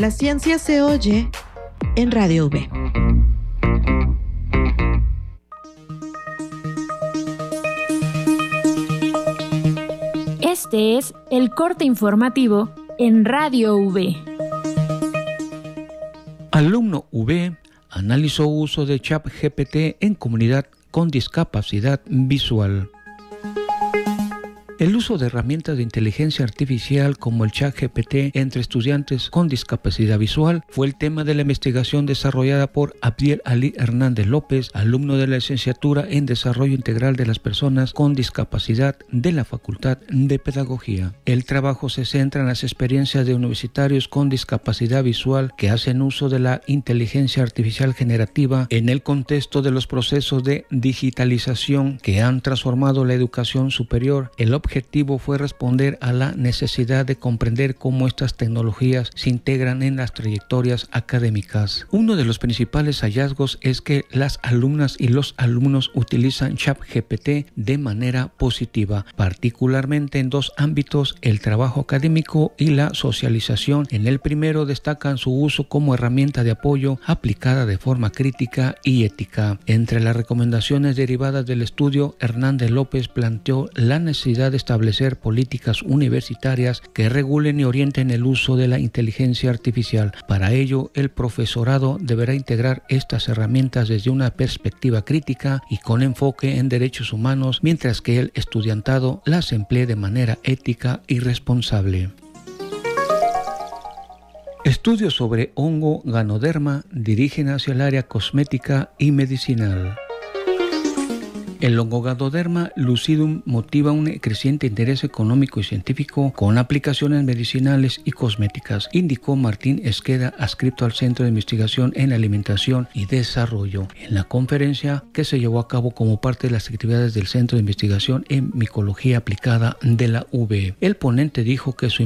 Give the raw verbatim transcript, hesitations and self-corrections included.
La ciencia se oye en Radio V. Este es el corte informativo en Radio V. Alumno V analizó uso de ChatGPT en comunidad con discapacidad visual. El uso de herramientas de inteligencia artificial como el ChatGPT entre estudiantes con discapacidad visual fue el tema de la investigación desarrollada por Abdiel Ali Hernández López, alumno de la licenciatura en Desarrollo Integral de las Personas con Discapacidad de la Facultad de Pedagogía. El trabajo se centra en las experiencias de universitarios con discapacidad visual que hacen uso de la inteligencia artificial generativa en el contexto de los procesos de digitalización que han transformado la educación superior. El objetivo fue responder a la necesidad de comprender cómo estas tecnologías se integran en las trayectorias académicas. Uno de los principales hallazgos es que las alumnas y los alumnos utilizan ChatGPT de manera positiva, particularmente en dos ámbitos: el trabajo académico y la socialización. En el primero destacan su uso como herramienta de apoyo aplicada de forma crítica y ética. Entre las recomendaciones derivadas del estudio, Hernández López planteó la necesidad de establecer políticas universitarias que regulen y orienten el uso de la inteligencia artificial. Para ello, el profesorado deberá integrar estas herramientas desde una perspectiva crítica y con enfoque en derechos humanos, mientras que el estudiantado las emplee de manera ética y responsable. Estudios sobre hongo Ganoderma dirigen hacia el área cosmética y medicinal. El hongo Ganoderma lucidum motiva un creciente interés económico y científico con aplicaciones medicinales y cosméticas, indicó Martín Esqueda, adscrito al Centro de Investigación en Alimentación y Desarrollo, en la conferencia que se llevó a cabo como parte de las actividades del Centro de Investigación en Micología Aplicada de la U V. El ponente dijo que su